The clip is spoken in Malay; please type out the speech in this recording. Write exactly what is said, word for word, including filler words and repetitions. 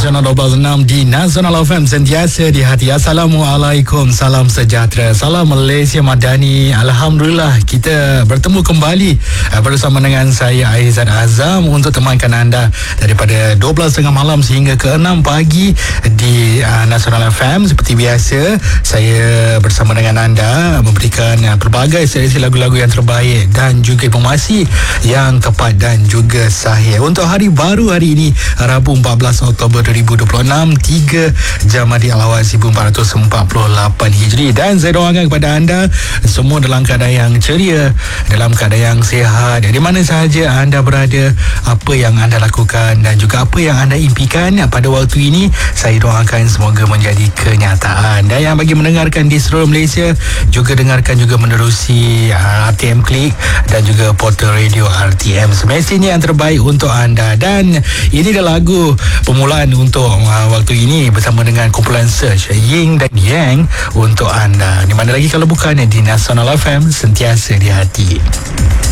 Nasional dua belas enam di Nasional F M, sentiasa di hati. Assalamualaikum, salam sejahtera, salam Malaysia Madani. Alhamdulillah kita bertemu kembali bersama dengan saya Aizat Azam untuk temankan anda daripada dua belas tiga puluh malam sehingga ke enam pagi di uh, Nasional F M. Seperti biasa, saya bersama dengan anda memberikan uh, pelbagai seleksi lagu-lagu yang terbaik dan juga informasi yang tepat dan juga sahih. Untuk hari baru hari ini, Rabu empat belas Oktober dua ribu dua puluh enam, tiga Jamadi Al-Awal seribu empat ratus empat puluh lapan Hijri. Dan saya doakan kepada anda semua dalam keadaan yang ceria, dalam keadaan yang sihat, di mana sahaja anda berada, apa yang anda lakukan dan juga apa yang anda impikan pada waktu ini, saya doakan semoga menjadi kenyataan. Dan yang bagi mendengarkan di seluruh Malaysia, juga dengarkan juga menerusi R T M Klik dan juga portal radio R T M. Semestinya yang terbaik untuk anda. Dan ini adalah lagu permulaan untuk uh, waktu ini bersama dengan kumpulan Search, Ying dan Yang untuk anda. Di mana lagi kalau bukan di Nasional F M, sentiasa di hati.